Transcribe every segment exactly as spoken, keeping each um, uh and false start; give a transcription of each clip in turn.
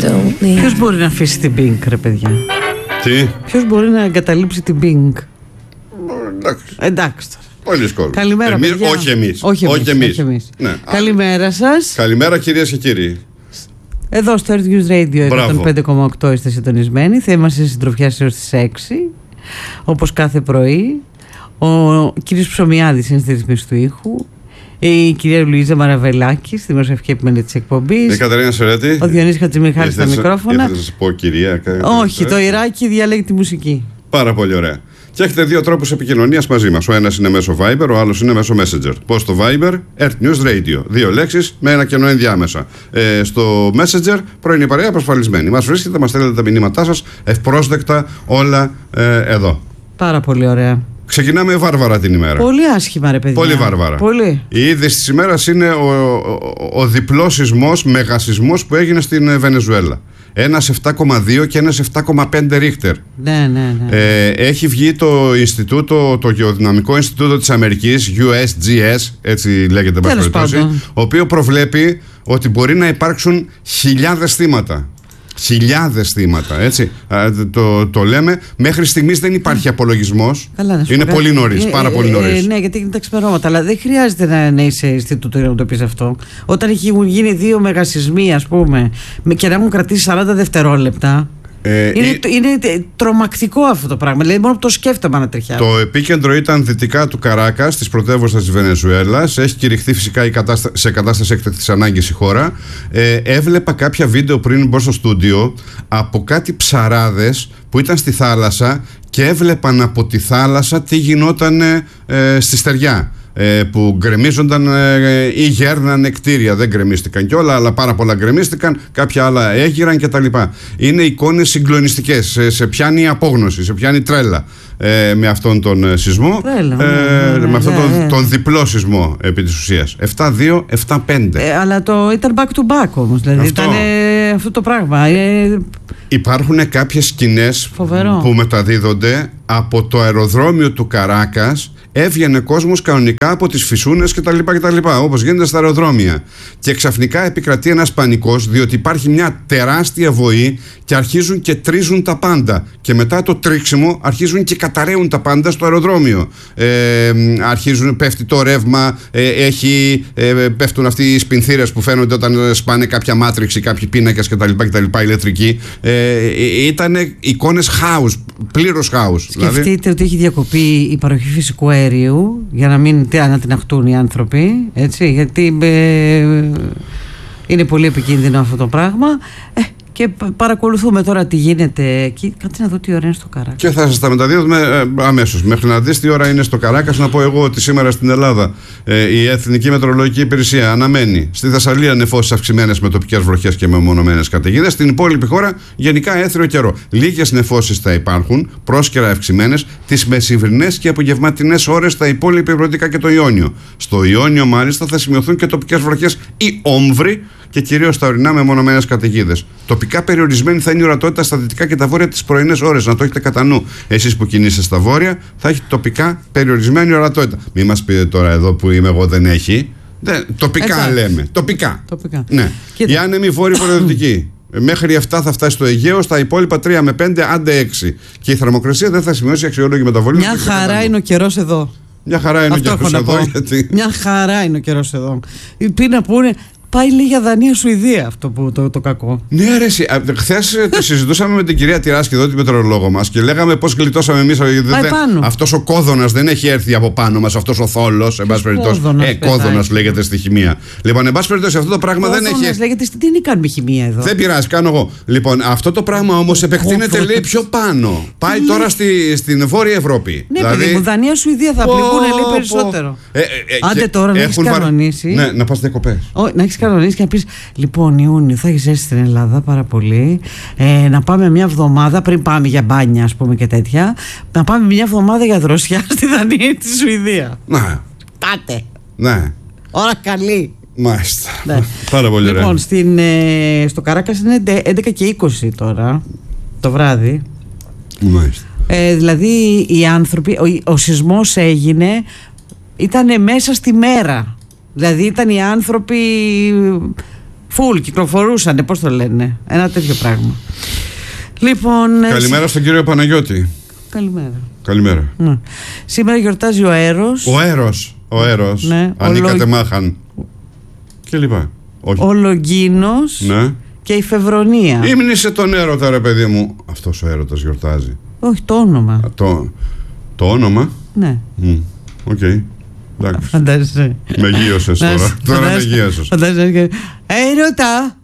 Ποιος μπορεί να αφήσει την Pink, ρε παιδιά? Τι? Ποιος μπορεί να εγκαταλείψει την Pink? Εντάξει. Εντάξει τώρα. Πολύ σκολ. Καλημέρα, εμείς, παιδιά. όχι εμείς. Όχι εμείς. Όχι εμείς. Όχι εμείς. Ναι. Καλημέρα σας. Καλημέρα κυρίες και κύριοι. Εδώ στο Earth News Radio εκατόν πέντε κόμμα οκτώ είστε συντονισμένοι. Θα είμαστε συντροφιά έως τις έξι, όπως κάθε πρωί. Ο κύριος Ψωμιάδης είναι στη ρυθμίση του ήχου. Η κυρία Λουίζα Μαραβελάκη, στη δημοσιογραφική επιμέλεια της εκπομπής. Η Κατερίνα Σερέτη. Ο Διονύσης Χατζημιχάλης στα μικρόφωνα. Ήθελα να σας πω κυρία. Όχι, το Ιράκι διαλέγει τη μουσική. Πάρα πολύ ωραία. Και έχετε δύο τρόπους επικοινωνίας μαζί μας. Ο ένας είναι μέσω Viber, ο άλλος είναι μέσω Messenger. Πώς το Viber? Earth News Radio. Δύο λέξεις με ένα κενό ενδιάμεσα. Ε, στο Messenger πρωινή παρέα προσφαλισμένη. Μας βρίσκεται, μας στέλνετε τα μηνύματά σας ευπρόσδεκτα όλα ε, εδώ. Πάρα πολύ ωραία. Ξεκινάμε βάρβαρα την ημέρα. Πολύ άσχημα, ρε παιδιά. Πολύ βάρβαρα. Πολύ. Η είδηση της ημέρας είναι ο, ο, ο διπλός σεισμός, μεγασεισμός που έγινε στην Βενεζουέλα. Ένας επτά κόμμα δύο και ένας επτά κόμμα πέντε ρίχτερ. Ναι, ναι, ναι. Ε, έχει βγει το Ινστιτούτο, το Γεωδυναμικό Ινστιτούτο της Αμερικής, γιου ες τζι ες, έτσι λέγεται, Τέλος πάντων. ο οποίο προβλέπει ότι μπορεί να υπάρξουν χιλιάδες θύματα. Χιλιάδες θύματα, έτσι. Α, το, το λέμε. Μέχρι στιγμής δεν υπάρχει απολογισμός. Καλά, είναι πολύ νωρίς, πάρα ε, πολύ νωρίς. Ε, ναι, γιατί είναι τα ξημερώματα. Αλλά δεν χρειάζεται να, να είσαι Ινστιτούτο για να το πεις αυτό. Όταν έχουν γίνει δύο μεγασεισμοί, ας πούμε, και να έχουν κρατήσει σαράντα δευτερόλεπτα. Ε, είναι, η... είναι τρομακτικό αυτό το πράγμα. Δηλαδή, μόνο που το σκέφτομαι να τριχιάζει. Το επίκεντρο ήταν δυτικά του Καράκας, της πρωτεύουσας της Βενεζουέλας. Έχει κηρυχθεί φυσικά η κατάστα... σε κατάσταση έκτακτης ανάγκης η χώρα. Ε, έβλεπα κάποια βίντεο πριν μπω στο στούντιο από κάτι ψαράδες που ήταν στη θάλασσα και έβλεπαν από τη θάλασσα τι γινόταν ε, στη στεριά. Που γκρεμίζονταν ή γέρνανε κτίρια. Δεν γκρεμίστηκαν κιόλα, αλλά πάρα πολλά γκρεμίστηκαν. Κάποια άλλα έγιραν κτλ. Είναι εικόνες συγκλονιστικές. Σε, σε πιάνει η απόγνωση, σε πιάνει τρέλα ε, με αυτόν τον σεισμό. Τρέλα, ε, ναι, με αυτόν ναι, τον, ναι. τον διπλό σεισμό επί της ουσίας. επτά δύο επτά πέντε. Ε, αλλά το ήταν back to back όμως. Δηλαδή αυτό. Ήταν ε, αυτό το πράγμα. Ε, Υπάρχουν κάποιες σκηνές που μεταδίδονται από το αεροδρόμιο του Καράκας. Έβγαινε κόσμος κανονικά από τις φυσούνες κτλ. κτλ. Όπως γίνεται στα αεροδρόμια. Και ξαφνικά επικρατεί ένας πανικός, διότι υπάρχει μια τεράστια βοή και αρχίζουν και τρίζουν τα πάντα. Και μετά το τρίξιμο αρχίζουν και καταραίουν τα πάντα στο αεροδρόμιο. Ε, αρχίζουν, πέφτει το ρεύμα, ε, έχει, ε, πέφτουν αυτοί οι σπινθήρες που φαίνονται όταν σπάνε κάποια μάτριξη, κάποιοι πίνακες κτλ. κτλ ηλεκτρικοί. Ε, ήταν εικόνες χάους, πλήρως χάους. Σκεφτείτε δηλαδή, ότι έχει διακοπεί η παροχή φυσικού αερίου για να μην ανατιναχτούν οι άνθρωποι, έτσι, γιατί ε, είναι πολύ επικίνδυνο αυτό το πράγμα. Ε, και παρακολουθούμε τώρα τι γίνεται εκεί. Κάτσε να δω τι ώρα είναι στο Καράκας. Και θα σας τα μεταδίδουμε ε, αμέσως. Μέχρι να δεις τι ώρα είναι στο Καράκας, να πω εγώ ότι σήμερα στην Ελλάδα ε, η Εθνική Μετεωρολογική Υπηρεσία αναμένει στη Θεσσαλία νεφώσεις αυξημένες με τοπικές βροχές και με μονομένες καταιγίδες. Στην υπόλοιπη χώρα γενικά έθριο καιρό. Λίγες νεφώσεις θα υπάρχουν, πρόσκαιρα αυξημένες, τις μεσημβρινές και απογευματινές ώρες στα υπόλοιπα Ευρωτικά και το Ιόνιο. Στο Ιόνιο, μάλιστα, θα σημειωθούν και τοπικές βροχές ή όμβροι και κυρίως στα ορεινά με μονομένες καταιγίδες. Τοπικά περιορισμένη θα είναι η ορατότητα στα δυτικά και τα βόρεια τις πρωινές ώρες. Να το έχετε κατά νου. Εσείς που κινείστε στα βόρεια, θα έχει τοπικά περιορισμένη ορατότητα. Μην μας πείτε τώρα εδώ που είμαι εγώ δεν έχει. Δεν, τοπικά Exact. λέμε. Τοπικά. τοπικά. Ναι. Η άνεμη βόρεια βορειοδυτική. Μέχρι επτά θα φτάσει στο Αιγαίο, στα υπόλοιπα τρία με πέντε, άντε έξι. Και η θερμοκρασία δεν θα σημειώσει αξιόλογη μεταβολή. Μια χαρά είναι ο καιρός εδώ. Μια χαρά είναι ο καιρός εδώ. Γιατί... Μια χαρά είναι ο καιρός εδώ. Πει να πούνε. Πάει λίγο για Δανία-Σουηδία αυτό που, το, το κακό. Ναι, ρε, χθες το συζητούσαμε με την κυρία Τυράσκη εδώ, τη μετεωρολόγο μας, και λέγαμε πώς γλιτώσαμε εμείς. Αυτός ο κόδωνας δεν έχει έρθει από πάνω μας, αυτός ο θόλος. Εν πάση περιπτώσει. Ε, κόδωνας λέγεται στη χημεία. Λοιπόν, εν πάση περιπτώσει, αυτό το πράγμα κόδωνας δεν έχει. Λέγεται, τι είναι κάνουμε χημεία εδώ. Δεν πειράζει, κάνω εγώ. Λοιπόν, αυτό το πράγμα όμως επεκτείνεται, λέει, πιο πάνω. Πάει τώρα στη, στην Βόρεια Ευρώπη. Ναι, δηλαδή... παιδί μου, Δανία-Σουηδία θα πληγούν, λέει, περισσότερο. Άντε τώρα να έχει κανονίσει. Ναι, να πας διακοπές. Κανονίσει και να πεις, λοιπόν, Ιούνιο θα έχει ζέστη στην Ελλάδα πάρα πολύ. Ε, να πάμε μια εβδομάδα πριν πάμε για μπάνια, ας πούμε, και τέτοια. Να πάμε μια εβδομάδα για δροσιά στη Δανία ή τη Σουηδία. Ναι. Πάτε. Ναι. Ώρα καλή. Μάλιστα. Ναι. Πάρα πολύ ωραία. Λοιπόν, στην, ε, στο Καράκας είναι έντεκα και είκοσι τώρα το βράδυ. Μάλιστα. Ε, δηλαδή οι άνθρωποι, ο, ο σεισμός έγινε, ήταν μέσα στη μέρα. Δηλαδή ήταν οι άνθρωποι Φουλ, κυκλοφορούσανε, πώς το λένε. Ένα τέτοιο πράγμα. Λοιπόν, καλημέρα στον κύριο Παναγιώτη. Καλημέρα. Καλημέρα. Ναι. Σήμερα γιορτάζει ο Έρος. Ο Έρος. Ο Έρος. Ναι. Ανήκατε Λο... μάχαν. Και λοιπά. Όχι. Ο Λογγίνος. Ναι. Και η Φεβρονία. Ήμνησε τον έρωτα, ρε παιδί μου. Αυτός ο έρωτας γιορτάζει. Όχι, το όνομα. Α, το, το όνομα. Ναι. Οκ. Mm. Okay. Φαντάζεσαι. Με γύρωσες τώρα. Τώρα με γύρωσες. Φαντάζεσαι. Έρωτα.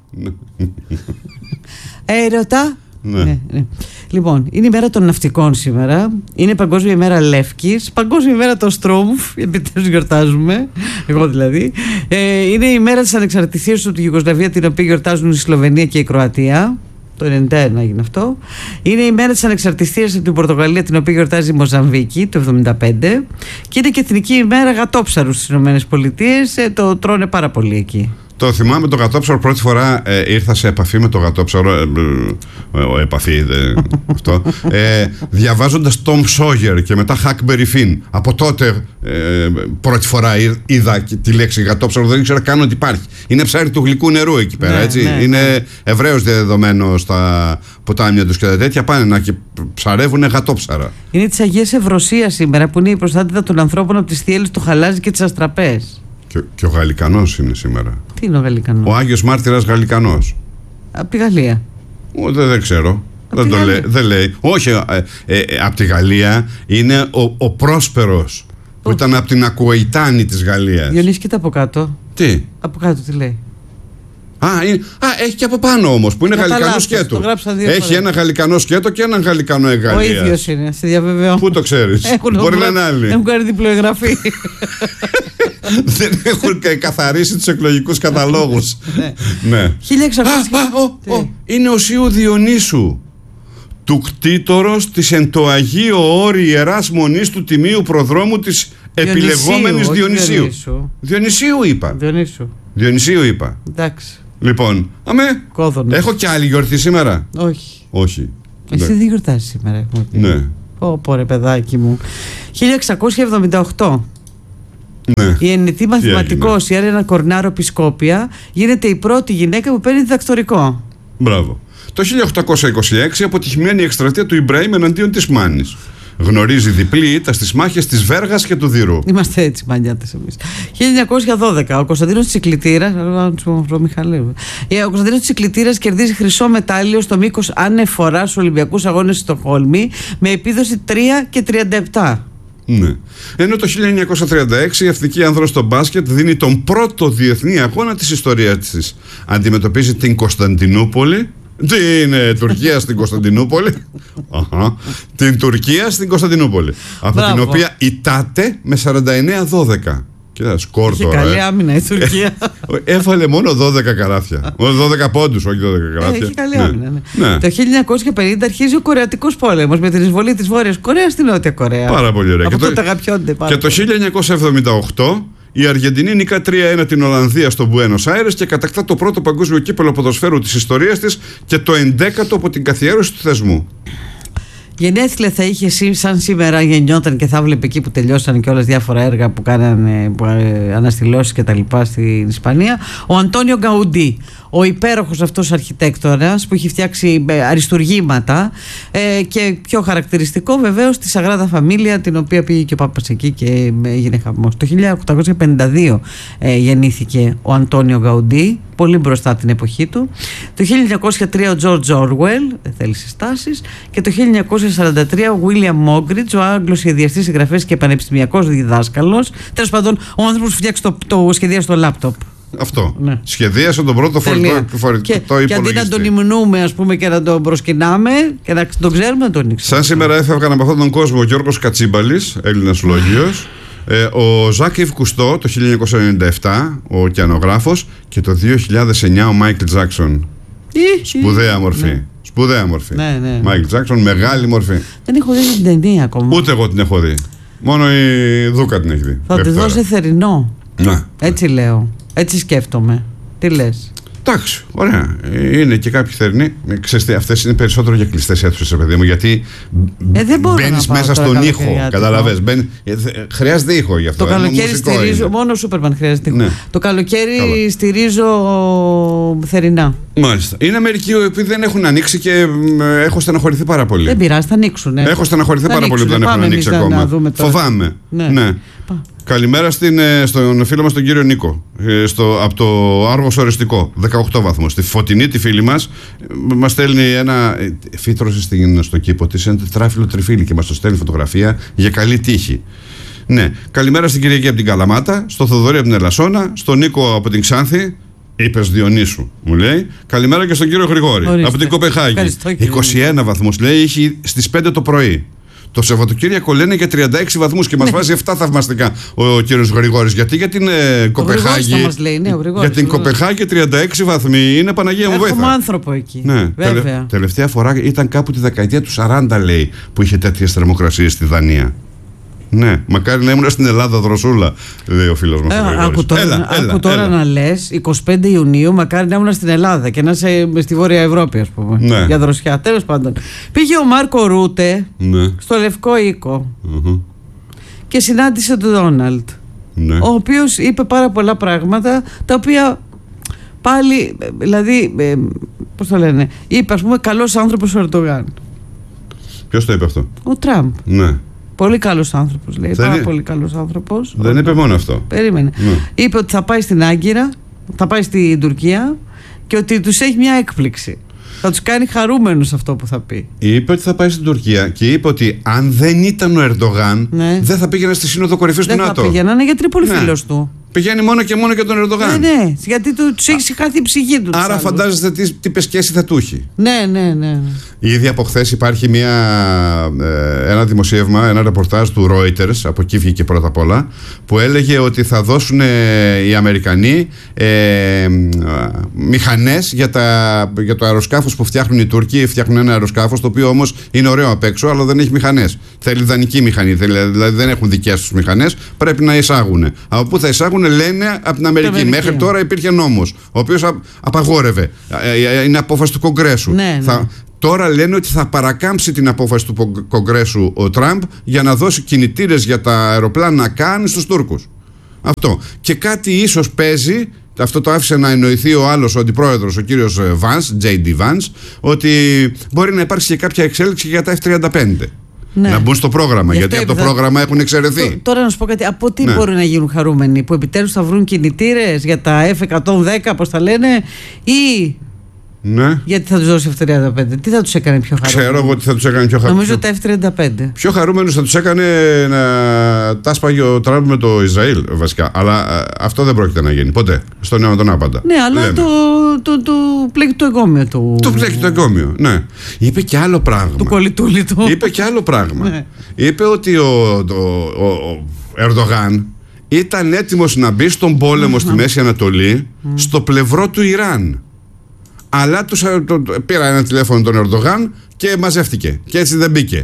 Έρωτα. Ναι. Ναι, ναι. Λοιπόν, είναι η μέρα των ναυτικών σήμερα. Είναι Παγκόσμια ημέρα Λεύκης. Παγκόσμια ημέρα των Στρούμφ. Επιτέλους γιορτάζουμε. Εγώ δηλαδή. Ε, είναι η μέρα της ανεξαρτησίας του Ιουγκοσλαβία, την οποία γιορτάζουν η Σλοβενία και η Κροατία. Το ενενήντα ένα έγινε αυτό. Είναι η μέρα της ανεξαρτησίας από την Πορτογαλία, την οποία γιορτάζει η Μοζαμβίκη το εβδομήντα πέντε. Και είναι και εθνική ημέρα γατόψαρου στις ΗΠΑ. Ε, το τρώνε πάρα πολύ εκεί. Το θυμάμαι το γατόψαρο, πρώτη φορά ε, ήρθα σε επαφή με το γατόψαρο, ε, ε, επαφή ε, αυτό, ε, διαβάζοντας Tom Sawyer και μετά Huckleberry Finn. Από τότε ε, πρώτη φορά είδα τη λέξη γατόψαρο, δεν ήξερα καν ότι υπάρχει. Είναι ψάρι του γλυκού νερού εκεί πέρα, ναι, έτσι. Ναι, είναι ναι. ευρέως διαδεδομένο στα ποτάμια τους και τα τέτοια, πάνε να και ψαρεύουν γατόψαρα. Είναι της Αγίας Ευρωσίας σήμερα, που είναι η προστάτηδα των ανθρώπων από τις θύελες του χαλάζι και τις αστραπές. Και, και ο Γαλλικανός είναι σήμερα. Τι είναι ο Γαλλικανός? Ο Άγιος Μάρτυρας Γαλλικανός. Από τη Γαλλία. Ο, δεν, δεν ξέρω. Δεν, το λέει, δεν λέει. Όχι, ε, ε, ε, από τη Γαλλία είναι ο, ο Πρόσπερος, που oh. ήταν από την Ακουεϊτάνη της Γαλλίας. Διονύση, κοίτα από κάτω. Τι? Από κάτω τι λέει? Α, είναι, α, έχει και από πάνω όμως που είναι γαλλικανό σκέτο. Έχει φορές. Ένα γαλλικανό σκέτο και έναν γαλλικανό εγγαλία. Ο ίδιος είναι, σε διαβεβαιώ. Πού το ξέρεις? Μπορεί να είναι άλλοι. Έχουν κάνει διπλοεγγραφή. Δεν έχουν καθαρίσει τους εκλογικούς καταλόγους. Ναι. χίλια εξακόσια. Είναι ο Σίου Διονύσου, του κτήτορος της εν το Αγίο Όρη Ιεράς Μονής του Τιμίου Προδρόμου της επιλεγόμενης Διονυσίου. Διονυσίου είπα. Διονυσίου είπα. Εντάξει. Λοιπόν, αμέ, Κόδωνος. Έχω και άλλη γιορτή σήμερα? Όχι. Όχι. Εσύ δεν γιορτάζεις σήμερα, έχουμε πει. Ναι. Πω πω ρε παιδάκι μου. χίλια εξακόσια εβδομήντα οκτώ. Ναι. Η εννητή μαθηματικός η Άρενα Κορνάρο Πισκόπια γίνεται η πρώτη γυναίκα που παίρνει διδακτορικό. Μπράβο. Το χίλια οκτακόσια είκοσι έξι αποτυχημένη η εκστρατεία του Ιμπραήμ εναντίον της Μάνης. Γνωρίζει διπλή ήττα στις μάχες της Βέργας και του Δυρού. Είμαστε έτσι μανιάτες εμείς. χίλια εννιακόσια δώδεκα. Ο Κωνσταντίνος Τσικλητήρας, ο Κωνσταντίνος Τσικλητήρας κερδίζει χρυσό μετάλλιο στο μήκος ανεφορά στους Ολυμπιακούς Αγώνες στη Στοκχόλμη με επίδοση τρία και τριάντα επτά. Ναι. Ενώ το χίλια εννιακόσια τριάντα έξι η Εθνική Άνδρος στο μπάσκετ δίνει τον πρώτο διεθνή αγώνα της ιστορίας της. Αντιμετωπίζει την Κωνσταντινούπολη. Τι είναι, Τουρκία στην Κωνσταντινούπολη. Αχα. Την Τουρκία στην Κωνσταντινούπολη. Από Μπράβο. Την οποία ητάται με σαράντα εννέα δώδεκα. Κοίτα, σκορ τώρα. Έχει καλή άμυνα η Τουρκία. Έβαλε μόνο δώδεκα καλάθια. Μόνο δώδεκα πόντους, όχι δώδεκα καλάθια. Έχει καλή άμυνα. Ναι. Ναι. Το χίλια εννιακόσια πενήντα αρχίζει ο Κορεατικός πόλεμος με την εισβολή της Βόρειας Κορέας στη Νότια Κορέα. Πάρα πολύ ωραία. Από και τότε το... αγαπιόνται πάρα. Και το χίλια εννιακόσια εβδομήντα οκτώ η Αργεντινή νικά τρία ένα την Ολλανδία στο Μπουένος Άιρες και κατακτά το πρώτο παγκόσμιο κύπελλο ποδοσφαίρου της ιστορίας της και το ενδέκατο από την καθιέρωση του θεσμού. Γενέθλια θα είχε σαν σήμερα, γεννιόταν και θα βλέπει εκεί που τελειώσαν και όλα διάφορα έργα που κάνανε που, ε, αναστηλώσεις και τα λοιπά στην Ισπανία, ο Αντώνιο Γκαουντί, ο υπέροχος αυτός αρχιτέκτονας που έχει φτιάξει αριστουργήματα ε, και πιο χαρακτηριστικό βεβαίως τη Σαγράδα Φαμίλια, την οποία πήγε και ο Πάπας εκεί και έγινε χαμός. Το χίλια οκτακόσια πενήντα δύο ε, γεννήθηκε ο Αντώνιο Γκαουντί, πολύ μπροστά την εποχή του. Το χίλια εννιακόσια τρία ο George Orwell, δεν θέλει συστάσεις, και το χίλια εννιακόσια σαράντα τρία ο William Moggridge, ο Άγγλος σχεδιαστής, συγγραφέας και πανεπιστημιακός διδάσκαλος. Τέλος πάντων, ο άνθρωπος που φτιάξει το, το σχεδία στο λάπτοπ. Αυτό. Ναι. Σχεδίασε τον πρώτο φορητό υπολογιστή. Και αντί να τον υμνούμε, ας πούμε, και να τον προσκυνάμε και να τον ξέρουμε, να τον ήξερε. Σαν σήμερα έφευγαν από αυτόν τον κόσμο ο Γιώργος Κατσίμπαλης, Έλληνας λογίος, ε, ο Ζακ Ιβ Κουστό το χίλια εννιακόσια ενενήντα επτά, ο ωκεανογράφος, και το δύο χιλιάδες εννιά ο Μάικλ Τζάκσον. Σπουδαία μορφή. Ναι. Σπουδαία μορφή. Ναι, Μάικλ Τζάκσον, μεγάλη μορφή. Δεν έχω δει την ταινία ακόμα. Ούτε εγώ την έχω δει. Μόνο η Δούκα την έχει δει. Θα τη δώσει θερινό. Να. Έτσι λέω. Έτσι σκέφτομαι. Τι λες? Εντάξει, ωραία. Είναι και κάποιοι θερινοί. Ξέρετε, αυτές είναι περισσότερο για κλειστές αίθουσες, παιδί μου, γιατί ε, μπαίνεις μέσα στον ήχο. Καταλαβες. Χρειάζεται ήχο γι' αυτό. Το καλοκαίρι στηρίζω. Μόνο ο Σούπερμαν χρειάζεται ήχο. Ναι. Το καλοκαίρι Καλά. στηρίζω θερινά. Μάλιστα. Είναι μερικοί που δεν έχουν ανοίξει και έχω στεναχωρηθεί πάρα πολύ. Δεν πειράζει, θα ανοίξουν. Ε. Έχω στεναχωρηθεί θα πάρα πολύ που δεν έχουν ανοίξει ακόμα. Φοβάμαι. Ναι. ναι. Καλημέρα στην, στον φίλο μας τον κύριο Νίκο, στο, από το Άργος Οριστικό, δεκαοκτώ βαθμούς. Στη Φωτεινή, τη φίλη μας, μας στέλνει ένα. Φύτρωσε στο κήπο της ένα τετράφυλλο τριφύλι και μας το στέλνει φωτογραφία για καλή τύχη. Ναι. Καλημέρα στην Κυριακή από την Καλαμάτα, στο Θοδωρή από την Ελασσόνα, στον Νίκο από την Ξάνθη. Είπες Διονύσου, μου λέει. Καλημέρα και στον κύριο Γρηγόρη. Ορίστε. Από την Κοπεχάγη. είκοσι ένα βαθμούς, λέει, είχε στις πέντε το πρωί. Το Σαββατοκύριακο λένε για τριάντα έξι βαθμούς και μας ναι. βάζει επτά θαυμαστικά ο κύριος Γρηγόρης. Γιατί για την ε, Κοπεχάγη. Μας λέει, ναι, ο για την Κοπεχάγη τριάντα έξι βαθμοί είναι Παναγία μου βοήθεια. Έχουμε άνθρωπο εκεί. Ναι, τελε, τελευταία φορά ήταν κάπου τη δεκαετία του σαράντα, λέει, που είχε τέτοιες θερμοκρασίες στη Δανία. Ναι, μακάρι να ήμουν στην Ελλάδα δροσούλα, λέει ο φίλος μας. Ε, άκου τώρα, έλα, άκου έλα, τώρα έλα. να λες εικοστή πέμπτη Ιουνίου, μακάρι να ήμουν στην Ελλάδα και να είσαι στη Βόρεια Ευρώπη, ας πούμε. Ναι. Για δροσιά. Τέλος πάντων. Πήγε ο Μάρκο Ρούτε ναι. στο Λευκό Οίκο uh-huh. και συνάντησε τον Ντόναλντ. Ναι. Ο οποίος είπε πάρα πολλά πράγματα τα οποία πάλι, δηλαδή, ε, πώς το λένε, είπε, ας πούμε, καλός άνθρωπος ο Ερντογάν. Ποιος το είπε αυτό? Ο Τραμπ. Ναι. Πολύ καλός άνθρωπος, λέει. Δεν Πάρα είναι... πολύ καλός άνθρωπος. Δεν είπε μόνο αυτό. Περίμενε. Ναι. Είπε ότι θα πάει στην Άγκυρα, θα πάει στην Τουρκία και ότι τους έχει μια έκπληξη. Θα τους κάνει χαρούμενους αυτό που θα πει. Είπε ότι θα πάει στην Τουρκία και είπε ότι αν δεν ήταν ο Ερντογάν, ναι. δεν θα πήγαινε στη Σύνοδο Κορυφής του ΝΑΤΟ. Δεν θα πήγαιναν, γιατί είναι πολύ ναι. φίλος του. Πηγαίνει μόνο και μόνο για τον Ερντογάν. Ναι, ναι, γιατί τους έχει χάθει η ψυχή του. Άρα φαντάζεστε τι, τι πεσκέση θα του έχει. Ναι, ναι, ναι. Ήδη από χθες υπάρχει μια, ε, ένα δημοσίευμα, ένα ρεπορτάζ του Reuters, από εκεί βγήκε πρώτα απ' όλα, που έλεγε ότι θα δώσουν ε, οι Αμερικανοί ε, μηχανές για, τα, για το αεροσκάφος που φτιάχνουν οι Τούρκοι. Φτιάχνουν ένα αεροσκάφος το οποίο όμως είναι ωραίο απ' έξω, αλλά δεν έχει μηχανές. Θέλει δανεική μηχανή, θέλει, δηλαδή δεν έχουν δικές τους μηχανές, πρέπει να εισάγουν. Από πού θα εισάγουν? Λένε από την Αμερική. Αμερική. Μέχρι τώρα υπήρχε νόμος, ο οποίος α, απαγόρευε. Είναι απόφαση του Κογκρέσου. Ναι, ναι. Θα, τώρα λένε ότι θα παρακάμψει την απόφαση του Κογκρέσου ο Τραμπ για να δώσει κινητήρες για τα αεροπλάνα Καν στους Τούρκους. Αυτό. Και κάτι ίσως παίζει. Αυτό το άφησε να εννοηθεί ο άλλος, ο αντιπρόεδρος, ο κύριος Vance, τζέι ντι Vance, ότι μπορεί να υπάρξει και κάποια εξέλιξη για τα εφ τριάντα πέντε. Ναι. Να μπουν στο πρόγραμμα, γιατί από το θα... πρόγραμμα έχουν εξαιρεθεί. Τώρα να σου πω κάτι, από τι ναι. μπορούν να γίνουν χαρούμενοι? Που επιτέλους θα βρουν κινητήρες για τα εφ εκατόν δέκα, πώς τα λένε, ή ναι. γιατί θα τους δώσει εφ τριάντα πέντε? Τι θα τους έκανε πιο χαρούμενους? Ξέρω εγώ τι θα τους έκανε πιο χαρούμενους. Νομίζω τα εφ τριάντα πέντε. Πιο χαρούμενους θα τους έκανε να τα σπάγει ο Τραμπ με το Ισραήλ, βασικά. Αλλά α, αυτό δεν πρόκειται να γίνει ποτέ. Στον αιώνα τον άπαντα. Ναι, αλλά λέμε. το, το, το πλέκει το εγκόμιο του. Το πλέκει το εγκόμιο, ναι. Είπε και άλλο πράγμα. Του κολλητούλη του. Είπε και άλλο πράγμα. Ναι. Είπε ότι ο, ο, ο, ο Ερντογάν ήταν έτοιμος να μπει στον πόλεμο mm-hmm. στη Μέση Ανατολή mm. στο πλευρό του Ιράν. Αλλά τους, το, το, πήρα ένα τηλέφωνο τον Ερντογάν και μαζεύτηκε. Και έτσι δεν μπήκε.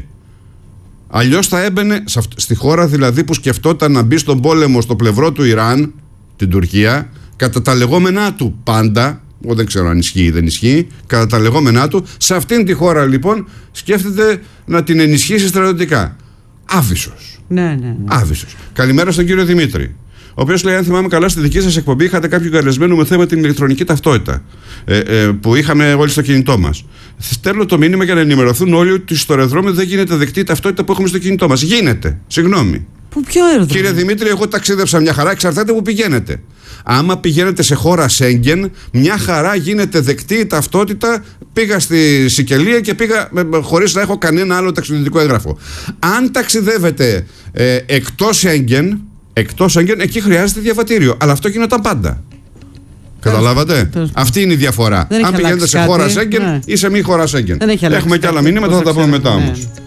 Αλλιώς θα έμπαινε στη χώρα δηλαδή που σκεφτόταν να μπει στον πόλεμο στο πλευρό του Ιράν, την Τουρκία, κατά τα λεγόμενά του πάντα. Εγώ δεν ξέρω αν ισχύει ή δεν ισχύει. Κατά τα λεγόμενά του, σε αυτήν τη χώρα λοιπόν σκέφτεται να την ενισχύσει στρατιωτικά. Άβυσσος. Ναι, ναι, ναι. Άβυσσος. Καλημέρα στον κύριο Δημήτρη, ο οποίος λέει: αν θυμάμαι καλά, στη δική σας εκπομπή είχατε κάποιο καλεσμένο με θέμα την ηλεκτρονική ταυτότητα ε, ε, που είχαμε όλοι στο κινητό μας. Στέλνω το μήνυμα για να ενημερωθούν όλοι ότι στο αεροδρόμιο δεν γίνεται δεκτή η ταυτότητα που έχουμε στο κινητό μας. Γίνεται. Συγγνώμη. Πού, ποιο αεροδρόμιο? Κύριε Δημήτρη, εγώ ταξίδεψα μια χαρά, εξαρτάται που πηγαίνετε. Άμα πηγαίνετε σε χώρα Σέγγεν, μια χαρά γίνεται δεκτή η ταυτότητα. Πήγα στη Σικελία και πήγα χωρίς να έχω κανένα άλλο ταξιδιωτικό έγγραφο. Αν ταξιδεύετε ε, εκτός Σέγγεν, εκτός Σέγγεν, εκεί χρειάζεται διαβατήριο. Αλλά αυτό γινόταν πάντα. Καταλάβατε? Αυτή είναι η διαφορά. Αν πηγαίνετε σε χώρα Σέγγεν ναι. ή σε μη χώρα Σέγγεν. Έχουμε και άλλα μήνυματα, θα τα πούμε μετά όμως. Ναι.